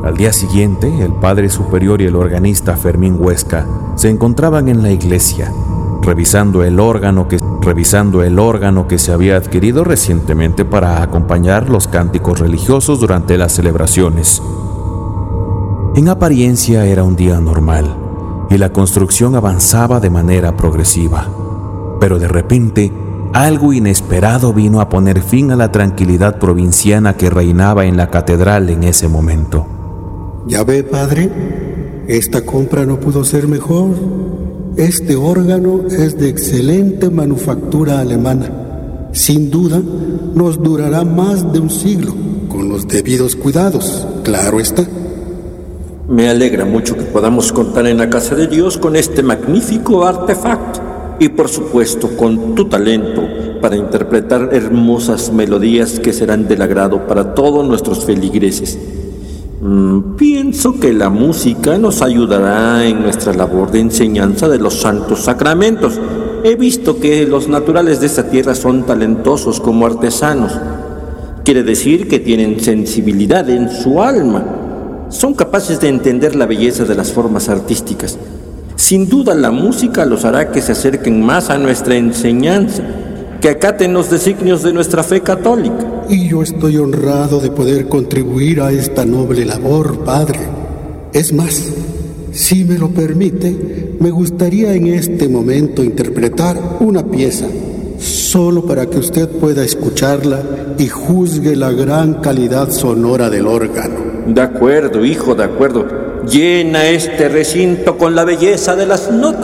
Al día siguiente, el padre superior y el organista Fermín Huesca se encontraban en la iglesia, revisando el órgano que se había adquirido recientemente para acompañar los cánticos religiosos durante las celebraciones. En apariencia era un día normal y la construcción avanzaba de manera progresiva, pero de repente algo inesperado vino a poner fin a la tranquilidad provinciana que reinaba en la catedral en ese momento. ¿Ya ve, padre? Esta compra no pudo ser mejor. Este órgano es de excelente manufactura alemana. Sin duda, nos durará más de un siglo, con los debidos cuidados, claro está. Me alegra mucho que podamos contar en la casa de Dios con este magnífico artefacto y por supuesto con tu talento para interpretar hermosas melodías que serán del agrado para todos nuestros feligreses. Pienso que la música nos ayudará en nuestra labor de enseñanza de los santos sacramentos. He visto que los naturales de esta tierra son talentosos como artesanos. Quiere decir que tienen sensibilidad en su alma. Son capaces de entender la belleza de las formas artísticas. Sin duda la música los hará que se acerquen más a nuestra enseñanza, que acaten los designios de nuestra fe católica. Y yo estoy honrado de poder contribuir a esta noble labor, padre. Es más, si me lo permite, me gustaría en este momento interpretar una pieza, solo para que usted pueda escucharla y juzgue la gran calidad sonora del órgano. De acuerdo, hijo, de acuerdo. Llena este recinto con la belleza de las notas.